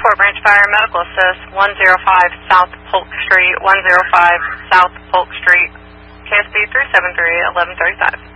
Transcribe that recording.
Fort Branch Fire Medical Assist, 105 South Polk Street, 105 South Polk Street, KSB 373-1135.